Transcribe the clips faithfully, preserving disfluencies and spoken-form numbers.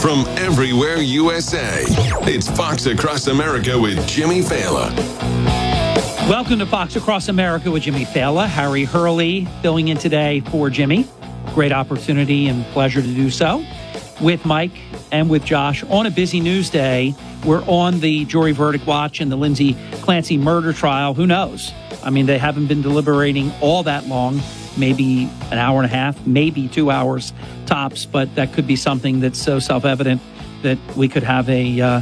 from everywhere U S A. It's Fox Across America with Jimmy Failla. Welcome to Fox Across America with Jimmy Failla. Harry Hurley filling in today for Jimmy. Great opportunity and pleasure to do so with Mike and with Josh on a busy news day. We're on the jury verdict watch in the Lindsay Clancy murder trial. Who knows? I mean, they haven't been deliberating all that long, maybe an hour and a half, maybe two hours tops, but that could be something that's so self-evident that we could have a uh,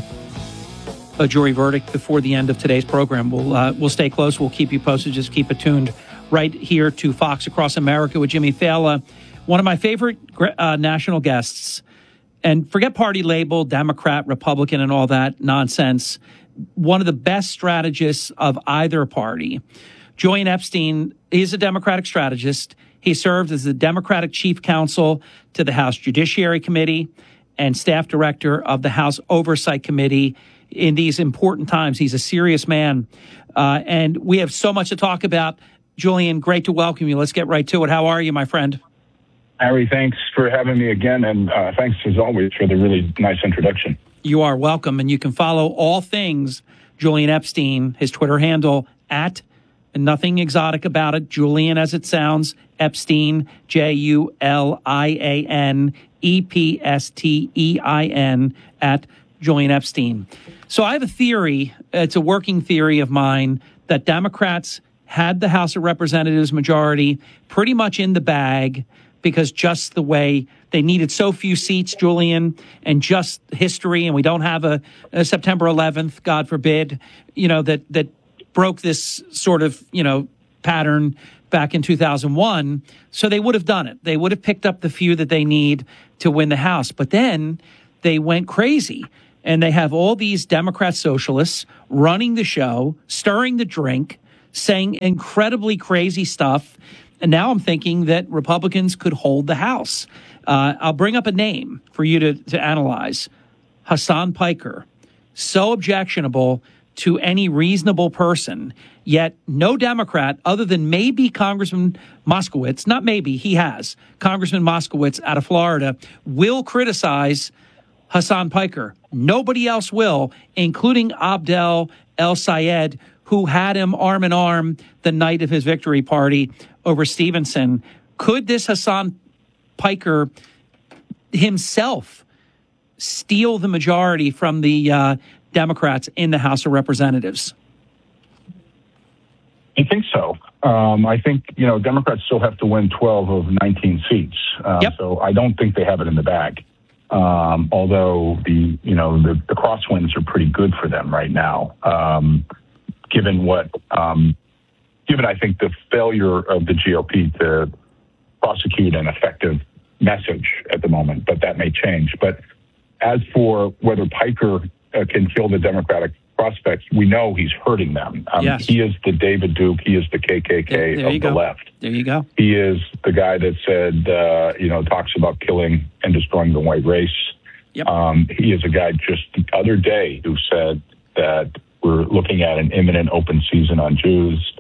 a jury verdict before the end of today's program. We'll uh, we'll stay close. We'll keep you posted. Just keep it tuned right here to Fox Across America with Jimmy Failla, one of my favorite uh, national guests. And forget party label, Democrat, Republican, and all that nonsense. One of the best strategists of either party. Julian Epstein is a Democratic strategist. He served as the Democratic chief counsel to the House Judiciary Committee and staff director of the House Oversight Committee in these important times. He's a serious man. Uh, and we have so much to talk about. Julian, great to welcome you. Let's get right to it. How are you, my friend? Harry, thanks for having me again. And uh, thanks, as always, for the really nice introduction. You are welcome. And you can follow all things Julian Epstein, his Twitter handle, at nothing exotic about it. Julian, as it sounds, Epstein, J U L I A N E P S T E I N, at Julian Epstein. So I have a theory, it's a working theory of mine, that Democrats had the House of Representatives majority pretty much in the bag because just the way they needed so few seats, Julian, and just history, and we don't have a, a September eleventh, God forbid, you know, that that broke this sort of, you know, pattern back in two thousand one. So they would have done it. They would have picked up the few that they need to win the House. But then they went crazy, and they have all these Democrat socialists running the show, stirring the drink, saying incredibly crazy stuff. And now I'm thinking that Republicans could hold the House. Uh, I'll bring up a name for you to, to analyze. Hasan Piker. So objectionable to any reasonable person, yet no Democrat, other than maybe Congressman Moskowitz, not maybe, he has, Congressman Moskowitz out of Florida, will criticize Hasan Piker. Nobody else will, including Abdel El-Sayed, who had him arm in arm the night of his victory party over Stevenson. Could this Hasan Piker himself steal the majority from the uh, Democrats in the House of Representatives? I think so. Um, I think, you know, Democrats still have to win twelve of nineteen seats. Uh, yep. So I don't think they have it in the bag. Um, although the, you know, the, the crosswinds are pretty good for them right now. Um, given what, um, given, I think, the failure of the G O P to prosecute an effective message at the moment, but that may change. But as for whether Piker uh, can kill the Democratic prospects, we know he's hurting them. Um, yes. He is the David Duke. He is the K K K there, there of the go. left. There you go. He is the guy that said, uh, you know, talks about killing and destroying the white race. Yep. Um, he is a guy just the other day who said that we're looking at an imminent open season on Jews.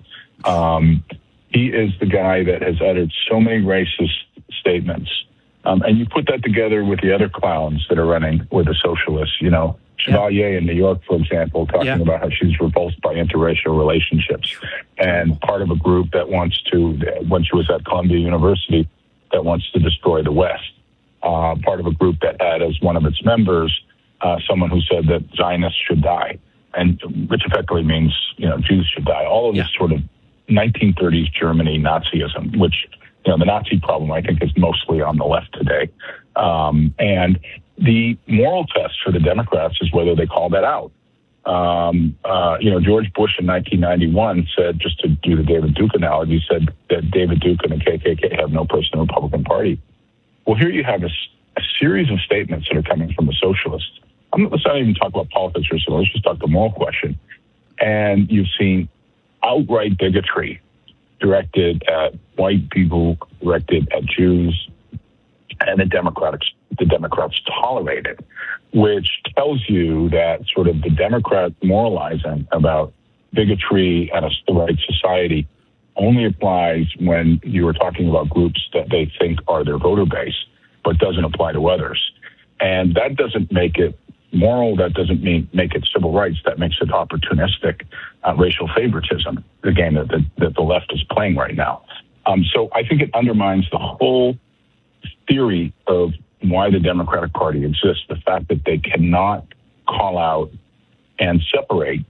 Um, he is the guy that has uttered so many racist statements. Um, and you put that together with the other clowns that are running with the socialists, you know, Chevalier yeah. in New York, for example, talking yeah. about how she's repulsed by interracial relationships, and part of a group that wants to, when she was at Columbia University, that wants to destroy the West. Uh, part of a group that had as one of its members uh, someone who said that Zionists should die, and which effectively means, you know, Jews should die. All of this yeah. sort of nineteen thirties Germany Nazism, which, you know, the Nazi problem, I think, is mostly on the left today. Um, and the moral test for the Democrats is whether they call that out. Um, uh, you know, George Bush in nineteen ninety-one said, just to do the David Duke analogy, said that David Duke and the K K K have no place in the Republican Party. Well, here you have a, a series of statements that are coming from the socialists. I'm, let's not even talk about politics or so. Let's just talk the moral question. And you've seen outright bigotry directed at white people, directed at Jews, and the Democrats, the Democrats tolerate it, which tells you that sort of the Democrat moralizing about bigotry and a civil rights society only applies when you are talking about groups that they think are their voter base, but doesn't apply to others. And that doesn't make it moral. That doesn't mean make it civil rights. That makes it opportunistic uh, racial favoritism, the game that the, that the left is playing right now. Um, so I think it undermines the whole theory of why the Democratic Party exists, the fact that they cannot call out and separate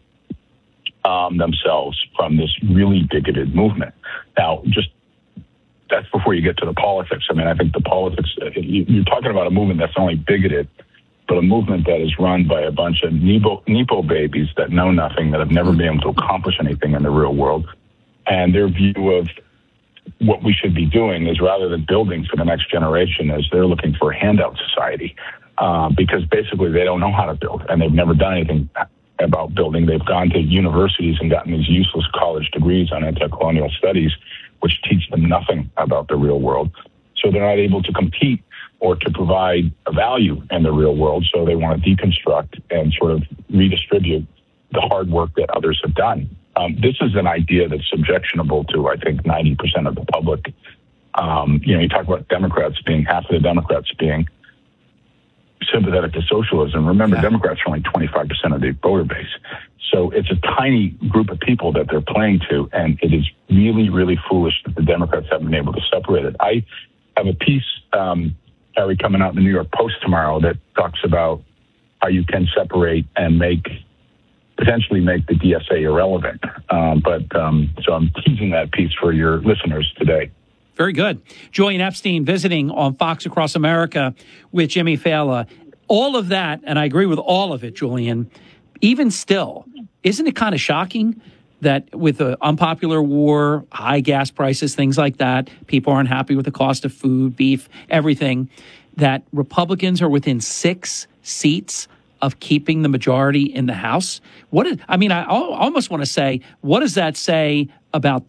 um, themselves from this really bigoted movement. Now, just that's before you get to the politics. I mean, I think the politics, you're talking about a movement that's not only bigoted, but a movement that is run by a bunch of Nepo, Nepo babies that know nothing, that have never been able to accomplish anything in the real world. And their view of what we should be doing is, rather than building for the next generation, is they're looking for a handout society, uh, because basically they don't know how to build, and they've never done anything about building. They've gone to universities and gotten these useless college degrees on anti-colonial studies, which teach them nothing about the real world. So they're not able to compete or to provide a value in the real world. So they want to deconstruct and sort of redistribute the hard work that others have done. Um, this is an idea that's objectionable to, I think, ninety percent of the public. Um, you know, you talk about Democrats being, half of the Democrats being sympathetic to socialism. Remember, yeah. Democrats are only twenty-five percent of the voter base. So it's a tiny group of people that they're playing to, and it is really, really foolish that the Democrats haven't been able to separate it. I have a piece, um, Harry, coming out in the New York Post tomorrow that talks about how you can separate and make, potentially make the D S A irrelevant. Um, but um, so I'm teasing that piece for your listeners today. Very good. Julian Epstein visiting on Fox Across America with Jimmy Fallon. All of that, and I agree with all of it, Julian, even still, isn't it kind of shocking that with the unpopular war, high gas prices, things like that, people aren't happy with the cost of food, beef, everything, that Republicans are within six seats of keeping the majority in the House? What is, I mean, I almost want to say, what does that say about